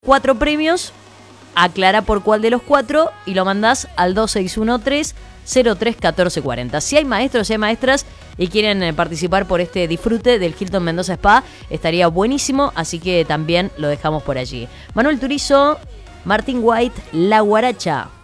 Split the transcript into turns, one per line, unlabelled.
4 premios, aclara por cuál de los 4 y lo mandás al 2613-031440. Si hay maestros, si hay maestras y quieren participar por este disfrute del Hilton Mendoza Spa, estaría buenísimo, así que también lo dejamos por allí. Manuel Turizo, Martín White, La Guaracha.